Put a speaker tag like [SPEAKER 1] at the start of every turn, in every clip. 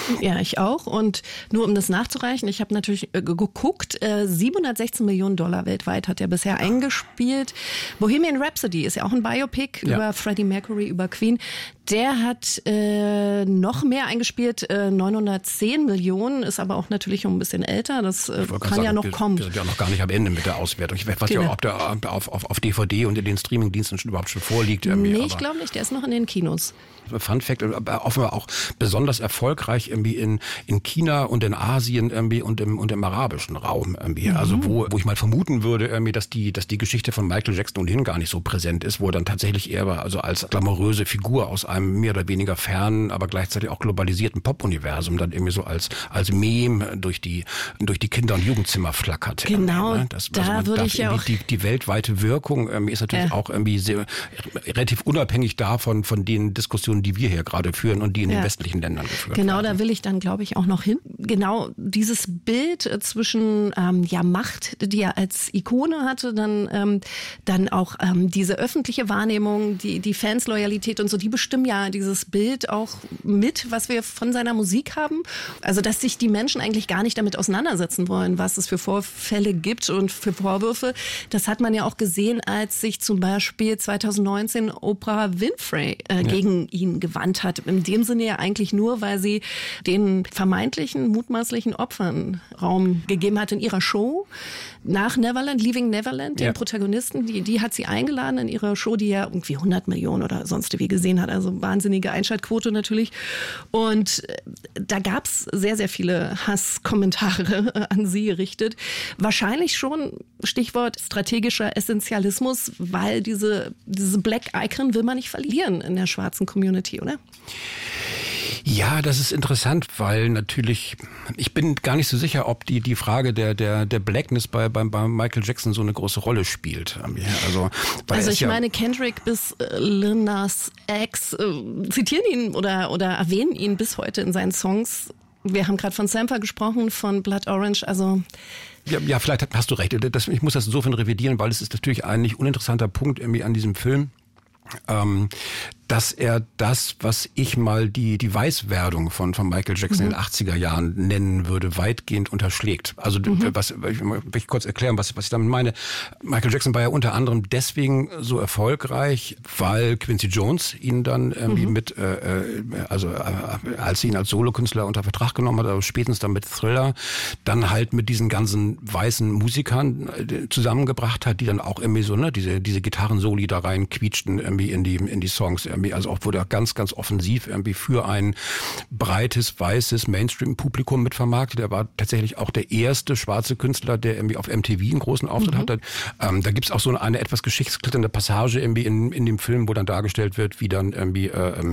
[SPEAKER 1] Ja, ich auch. Und nur um das nachzureichen, ich habe natürlich geguckt, 716 Millionen Dollar weltweit hat er bisher eingespielt. Bohemian Rhapsody ist ja auch ein Biopic über Freddie Mercury, über Queen. Der hat noch mehr eingespielt, 910 Millionen, ist aber auch natürlich ein bisschen älter. Das kann ja noch kommen.
[SPEAKER 2] Wir sind ja noch gar nicht am Ende mit der Auswertung. Ich weiß ja, ob der auf DVD und in den Streamingdiensten überhaupt schon vorliegt.
[SPEAKER 1] Nee, ich glaube nicht. Der ist noch in den Kinos.
[SPEAKER 2] Fun Fact, offenbar auch besonders erfolgreich irgendwie in China und in Asien irgendwie und im arabischen Raum irgendwie. Also wo ich mal vermuten würde irgendwie, dass die Geschichte von Michael Jackson ohnehin gar nicht so präsent ist, wo er dann tatsächlich eher also als glamouröse Figur aus einem mehr oder weniger fernen, aber gleichzeitig auch globalisierten Pop-Universum dann irgendwie so als Meme durch die Kinder- und Jugendzimmer flackert.
[SPEAKER 1] Genau,
[SPEAKER 2] ne?
[SPEAKER 1] da würde ich ja auch...
[SPEAKER 2] Die weltweite Wirkung ist natürlich auch irgendwie sehr, relativ unabhängig davon, von den Diskussionen, die wir hier gerade führen und die in den westlichen Ländern geführt werden.
[SPEAKER 1] Genau, da will ich dann, glaube ich, auch noch hin. Genau dieses Bild zwischen Macht, die er als Ikone hatte, dann auch diese öffentliche Wahrnehmung, die Fansloyalität und so, die bestimmen ja dieses Bild auch mit, was wir von seiner Musik haben. Also, dass sich die Menschen eigentlich gar nicht damit auseinandersetzen wollen, was es für Vorfälle gibt und für Vorwürfe. Das hat man ja auch gesehen, als sich zum Beispiel 2019 Oprah Winfrey gegen ihn gewandt hat. In dem Sinne ja eigentlich nur, weil sie den vermeintlichen, mutmaßlichen Opfern Raum gegeben hat in ihrer Show nach Neverland, Leaving Neverland, den Protagonisten. Die hat sie eingeladen in ihre Show, die ja irgendwie 100 Millionen oder sonst wie gesehen hat. Also wahnsinnige Einschaltquote natürlich. Und da gab es sehr, sehr viele Hasskommentare an sie gerichtet. Wahrscheinlich schon Stichwort strategischer Essentialismus, weil diese Black Icon will man nicht verlieren in der schwarzen Community, oder?
[SPEAKER 2] Ja, das ist interessant, weil natürlich, ich bin gar nicht so sicher, ob die Frage der Blackness bei Michael Jackson so eine große Rolle spielt. Also
[SPEAKER 1] ich meine, Kendrick bis Lil Nas X zitieren ihn oder erwähnen ihn bis heute in seinen Songs. Wir haben gerade von Sampler gesprochen, von Blood Orange, also...
[SPEAKER 2] Ja, vielleicht hast du recht. Ich muss das insofern revidieren, weil es ist natürlich ein nicht uninteressanter Punkt irgendwie an diesem Film, dass er das, was ich mal die Weißwerdung von Michael Jackson in den 80er Jahren nennen würde, weitgehend unterschlägt. Also will ich kurz erklären, was ich damit meine. Michael Jackson war ja unter anderem deswegen so erfolgreich, weil Quincy Jones ihn dann als sie ihn als Solokünstler unter Vertrag genommen hat, also spätestens dann mit Thriller, dann halt mit diesen ganzen weißen Musikern zusammengebracht hat, die dann auch irgendwie so diese Gitarrensoli da rein quietschten irgendwie in die Songs. Also auch wurde ganz, ganz offensiv irgendwie für ein breites, weißes Mainstream-Publikum mit vermarktet. Er war tatsächlich auch der erste schwarze Künstler, der irgendwie auf MTV einen großen Auftritt hatte. Da gibt's auch so eine etwas geschichtsklitternde Passage irgendwie in dem Film, wo dann dargestellt wird, wie dann irgendwie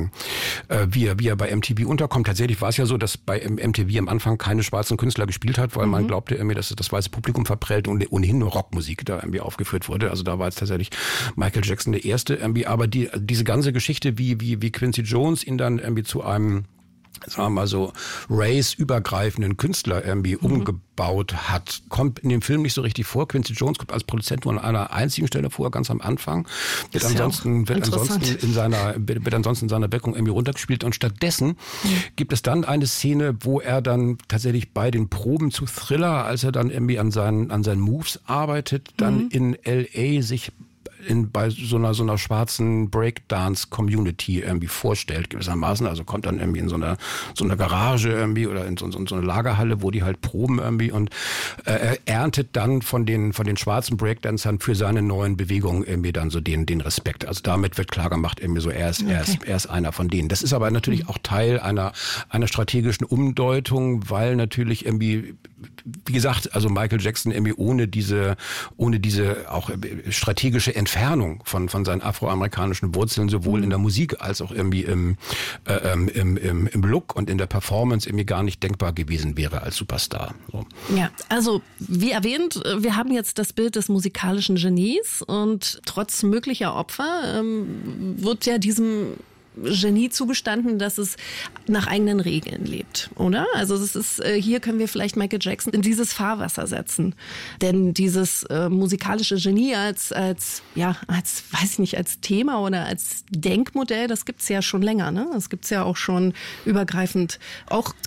[SPEAKER 2] wie er bei MTV unterkommt. Tatsächlich war es ja so, dass bei MTV am Anfang keine schwarzen Künstler gespielt hat, weil man glaubte irgendwie, dass das weiße Publikum verprellt und ohnehin nur Rockmusik da irgendwie aufgeführt wurde. Also da war jetzt tatsächlich Michael Jackson der Erste irgendwie. Aber diese ganze Geschichte, wie Quincy Jones ihn dann irgendwie zu einem, sagen wir mal so, race-übergreifenden Künstler irgendwie umgebaut hat, kommt in dem Film nicht so richtig vor. Quincy Jones kommt als Produzent nur an einer einzigen Stelle vor, ganz am Anfang. Wird ansonsten in seiner Wirkung irgendwie runtergespielt und stattdessen gibt es dann eine Szene, wo er dann tatsächlich bei den Proben zu Thriller, als er dann irgendwie an seinen Moves arbeitet, dann in L.A. sich bei so einer schwarzen Breakdance-Community irgendwie vorstellt, gewissermaßen. Also kommt dann irgendwie in so einer Garage irgendwie oder in so eine Lagerhalle, wo die halt proben irgendwie und erntet dann von den schwarzen Breakdancern für seine neuen Bewegungen irgendwie dann so den Respekt. Also damit wird klar gemacht, irgendwie so, er ist einer von denen. Das ist aber natürlich auch Teil einer strategischen Umdeutung, weil natürlich irgendwie, wie gesagt, also Michael Jackson irgendwie ohne diese auch strategische Entfernung von seinen afroamerikanischen Wurzeln sowohl in der Musik als auch irgendwie im Look und in der Performance irgendwie gar nicht denkbar gewesen wäre als Superstar. So.
[SPEAKER 1] Ja, also wie erwähnt, wir haben jetzt das Bild des musikalischen Genies und trotz möglicher Opfer wird ja diesem Genie zugestanden, dass es nach eigenen Regeln lebt, oder? Also es ist, hier können wir vielleicht Michael Jackson in dieses Fahrwasser setzen. Denn dieses musikalische Genie als Thema oder als Denkmodell, das gibt's ja schon länger, ne? Das gibt's ja auch schon übergreifend, auch